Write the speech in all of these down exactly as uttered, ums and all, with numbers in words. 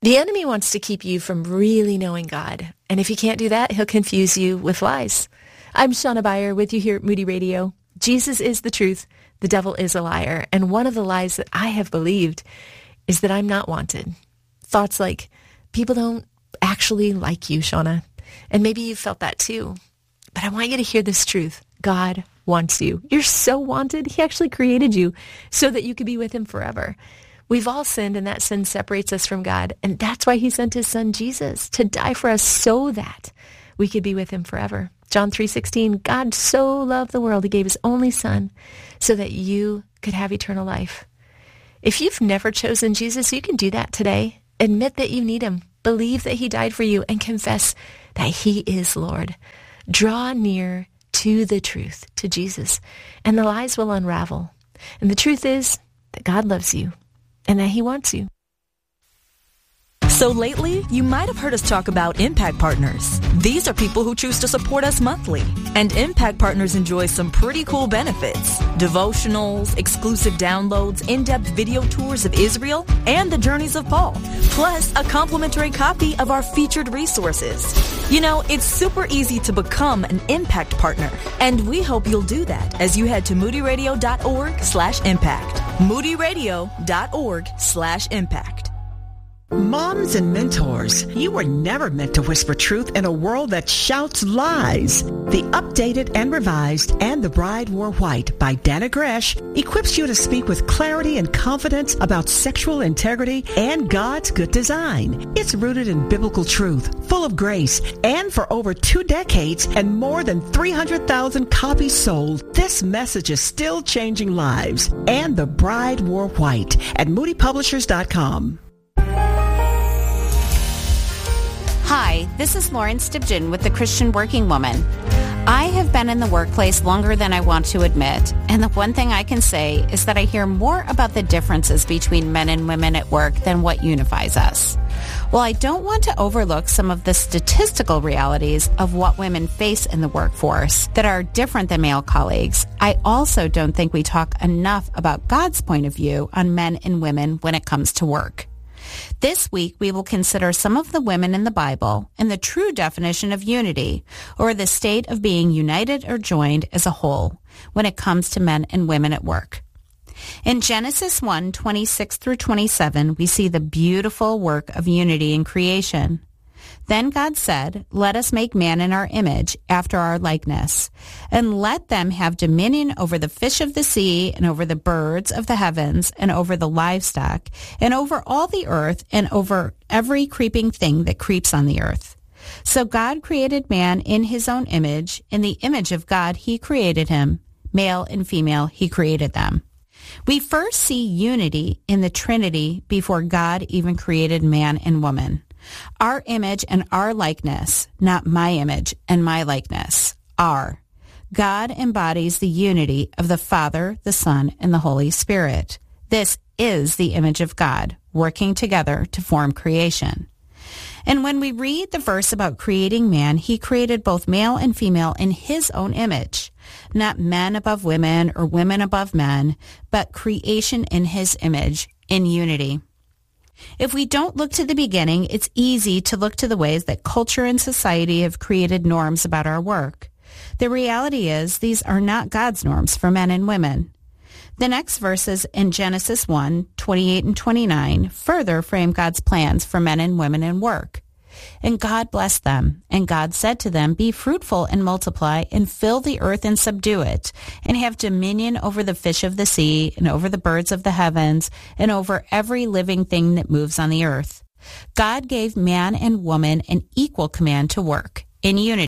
The enemy wants to keep you from really knowing God. And if he can't do that, he'll confuse you with lies. I'm Shauna Beyer with you here at Moody Radio. Jesus is the truth. The devil is a liar. And one of the lies that I have believed is that I'm not wanted. Thoughts like, people don't actually like you, Shauna. And maybe you felt that too. But I want you to hear this truth. God wants you. You're so wanted. He actually created you so that you could be with him forever. We've all sinned, and that sin separates us from God. And that's why he sent his son, Jesus, to die for us so that we could be with him forever. John three sixteen, God so loved the world, he gave his only son so that you could have eternal life. If you've never chosen Jesus, you can do that today. Admit that you need him. Believe that he died for you and confess that he is Lord. Draw near to the truth, to Jesus, and the lies will unravel. And the truth is that God loves you and that he wants you. So lately, you might have heard us talk about Impact Partners. These are people who choose to support us monthly. And Impact Partners enjoy some pretty cool benefits. Devotionals, exclusive downloads, in-depth video tours of Israel, and the journeys of Paul. Plus, a complimentary copy of our featured resources. You know, it's super easy to become an Impact Partner. And we hope you'll do that as you head to moodyradio.org slash impact. moodyradio.org slash impact. Moms and mentors, you were never meant to whisper truth in a world that shouts lies. The updated and revised And the Bride Wore White by Dannah Gresh equips you to speak with clarity and confidence about sexual integrity and God's good design. It's rooted in biblical truth, full of grace, and for over two decades and more than three hundred thousand copies sold, this message is still changing lives. And the Bride Wore White at moody publishers dot com. Hi, this is Lauren Stibgen with the Christian Working Woman. I have been in the workplace longer than I want to admit, and the one thing I can say is that I hear more about the differences between men and women at work than what unifies us. While I don't want to overlook some of the statistical realities of what women face in the workforce that are different than male colleagues, I also don't think we talk enough about God's point of view on men and women when it comes to work. This week, we will consider some of the women in the Bible and the true definition of unity, or the state of being united or joined as a whole, when it comes to men and women at work. In Genesis one, twenty-six through twenty-seven, we see the beautiful work of unity in creation. Then God said, "Let us make man in our image, after our likeness, and let them have dominion over the fish of the sea, and over the birds of the heavens, and over the livestock, and over all the earth, and over every creeping thing that creeps on the earth." So God created man in his own image. In the image of God, he created him. Male and female, he created them. We first see unity in the Trinity before God even created man and woman. Our image and our likeness, not my image and my likeness, are. God embodies the unity of the Father, the Son, and the Holy Spirit. This is the image of God, working together to form creation. And when we read the verse about creating man, he created both male and female in his own image, not men above women or women above men, but creation in his image, in unity. If we don't look to the beginning, it's easy to look to the ways that culture and society have created norms about our work. The reality is these are not God's norms for men and women. The next verses in Genesis one, twenty-eight and twenty-nine further frame God's plans for men and women in work. And God blessed them, and God said to them, "Be fruitful and multiply, and fill the earth and subdue it, and have dominion over the fish of the sea, and over the birds of the heavens, and over every living thing that moves on the earth." God gave man and woman an equal command to work in unity.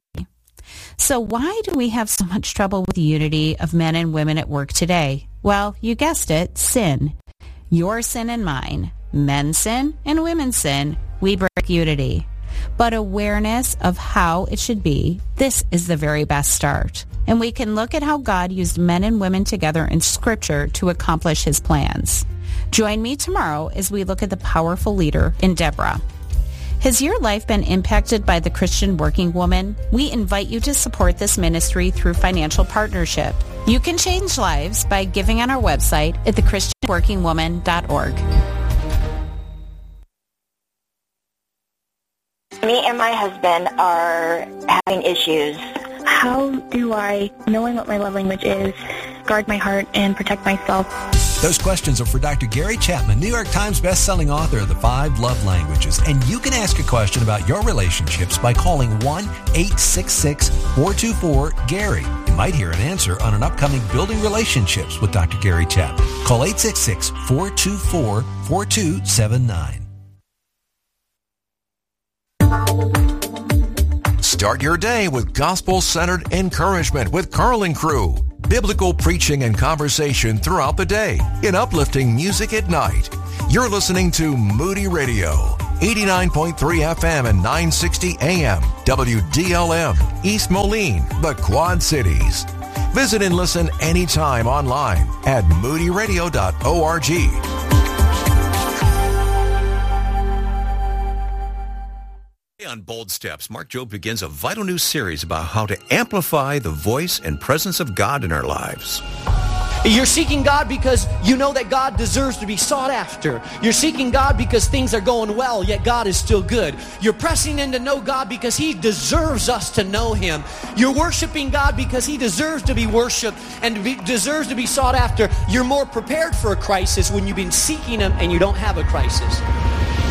So why do we have so much trouble with the unity of men and women at work today? Well, you guessed it, sin. Your sin and mine. Men sin and women sin. We break unity. But awareness of how it should be, this is the very best start. And we can look at how God used men and women together in Scripture to accomplish his plans. Join me tomorrow as we look at the powerful leader in Deborah. Has your life been impacted by the Christian Working Woman? We invite you to support this ministry through financial partnership. You can change lives by giving on our website at the christian working woman dot org. Me and my husband are having issues. How do I, knowing what my love language is, guard my heart and protect myself? Those questions are for Doctor Gary Chapman, New York Times bestselling author of The Five Love Languages. And you can ask a question about your relationships by calling one eight six six, four two four, Gary. You might hear an answer on an upcoming Building Relationships with Doctor Gary Chapman. Call eight six six, four two four, four two seven nine. Start your day with gospel-centered encouragement with Carlin Crew. Biblical preaching and conversation throughout the day in uplifting music at night. You're listening to Moody Radio, eighty-nine point three F M and nine sixty A M, W D L M, East Moline, the Quad Cities. Visit and listen anytime online at moody radio dot org. On Bold Steps, Mark Jobe begins a vital new series about how to amplify the voice and presence of God in our lives. You're seeking God because you know that God deserves to be sought after. You're seeking God because things are going well, yet God is still good. You're pressing in to know God because He deserves us to know Him. You're worshiping God because He deserves to be worshiped and to be, deserves to be sought after. You're more prepared for a crisis when you've been seeking Him and you don't have a crisis.